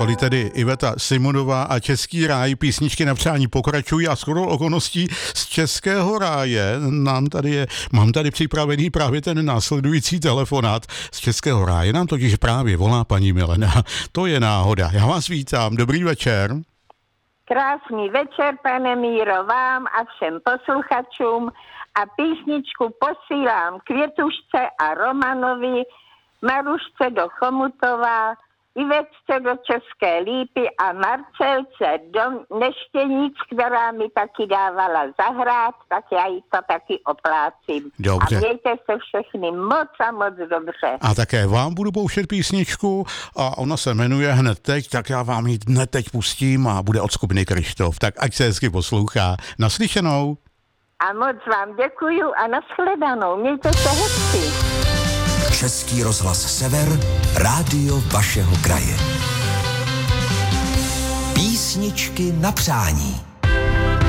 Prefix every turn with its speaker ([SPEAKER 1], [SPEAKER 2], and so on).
[SPEAKER 1] Tolik tedy Iveta Simonová a Český ráj, písničky na přání pokračují a shodou okolností z Českého ráje mám tady připravený právě ten následující telefonát z Českého ráje. Nám totiž právě volá paní Milena. To je náhoda. Já vás vítám. Dobrý večer.
[SPEAKER 2] Krásný večer, pane Míro, vám a všem posluchačům a písničku posílám Květušce a Romanovi, Marušce do Chomutova, Ivetce do České Lípy a Marcelce do Neštěnic, která mi taky dávala zahrát, tak já jí to taky oplácím.
[SPEAKER 1] Dobře.
[SPEAKER 2] A mějte se všechny moc a moc dobře.
[SPEAKER 1] A také vám budu pouštět písničku a ona se jmenuje Hned teď, tak já vám ji hned teď pustím a bude od skupiny Kryštof. Tak ať se hezky poslouchá. Naslyšenou.
[SPEAKER 2] A moc vám děkuju a nashledanou. Mějte se hezky.
[SPEAKER 3] Český rozhlas Sever, rádio vašeho kraje. Písničky na přání.